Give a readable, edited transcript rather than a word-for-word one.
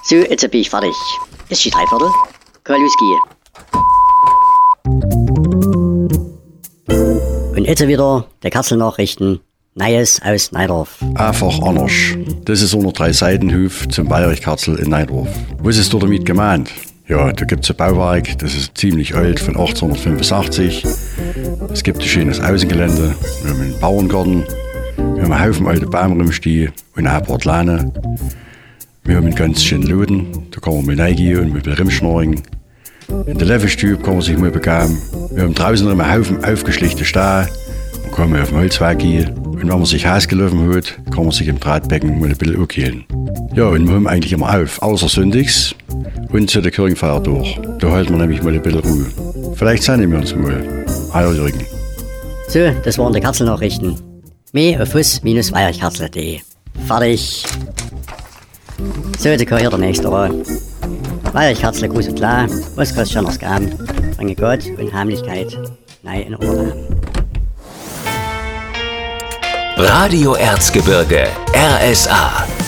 So, jetzt bin ich fertig. Ist die Dreiviertel? Kann losgehen. Und jetzt wieder der Katzelnachrichten. Neues aus Neidorf. Einfach anders. Das ist unter 3 Seitenhof zum Bayerich-Katzel in Neidorf. Was ist dort damit gemeint? Ja, da gibt es ein Bauwerk, das ist ziemlich alt, von 1885. Es gibt ein schönes Außengelände, wir haben einen Bauerngarten, wir haben einen Haufen alte Bäume rumstehen und ein paar Lähne. Wir haben einen ganz schönen Laden, da kann man mal reingehen und mit rumschnorren. In der Levelstube kann man sich mal begaben. Wir haben draußen noch einen Haufen aufgeschlichte Steine. Man kann mal auf den Holzweg gehen. Und wenn man sich Haus gelaufen hat, kann man sich im Drahtbecken mal ein bisschen ankehren. Ja, und wir haben eigentlich immer auf, außer sonntags und zu der Kirchenfeier durch. Da halten wir nämlich mal ein bisschen Ruhe. Vielleicht sehen wir uns mal. Hallo Jürgen. So, das waren die Katzelnachrichten. Mehr auf fuss-weiherkatzel.de. Fertig. So, jetzt kann hier der nächste ran. Weiherkatzel, groß und klar. Was kostet schon das Gaben? Bringe Gott und Heimlichkeit. Nein, in Urlaub. Radio Erzgebirge, RSA.